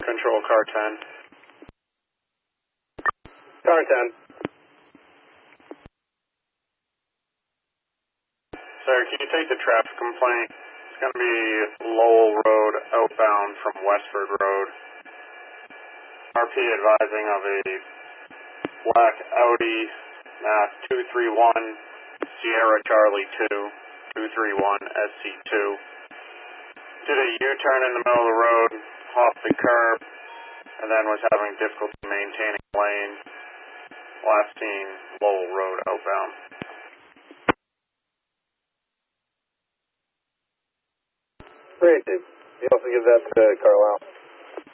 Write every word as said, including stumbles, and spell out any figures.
Control, car ten. Car ten. Sir, can you take the traffic complaint? It's going to be Lowell Road outbound from Westford Road. R P advising of a black Audi Mass two three one Sierra Charlie two, two three one S C two. Did a U-turn in the middle of the road, off the curb, and then was having difficulty maintaining lane. Last seen Lowell Road outbound. Great, Dave. You also give that to Carlisle.